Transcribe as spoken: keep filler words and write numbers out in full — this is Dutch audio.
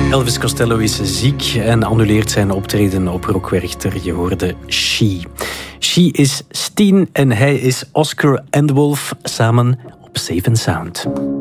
Elvis Costello is ziek en annuleert zijn optreden op Rock Werchter. Je hoorde She. She is Steen en hij is Oscar and Wolf samen op Safe and Sound.